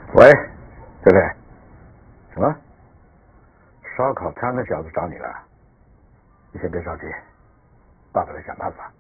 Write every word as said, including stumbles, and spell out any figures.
喂，菲菲，什么？烧烤摊那小子找你了？你先别着急，爸爸来想办法。